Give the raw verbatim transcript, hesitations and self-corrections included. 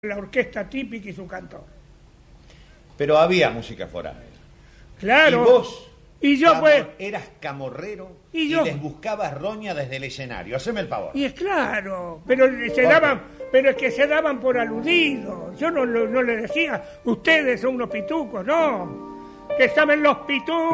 la orquesta típica y su cantor. Pero había música foránea. Claro. Y vos y yo camor, pues eras camorrero y, y yo, les buscabas roña desde el escenario. Haceme el favor. Y es claro, pero se daban, pero es que se daban por aludidos. Yo no, no, no le decía, ustedes son unos pitucos, no. Que saben los pitucos.